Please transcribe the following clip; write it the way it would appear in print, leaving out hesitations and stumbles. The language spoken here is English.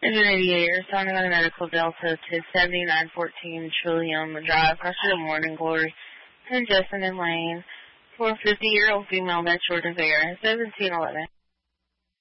88 Sonic Medical Delta to 7914 Trillium Drive, Crystal Morning Glory, and Justin and Lane, for a 50-year-old female that's short of air, 1711.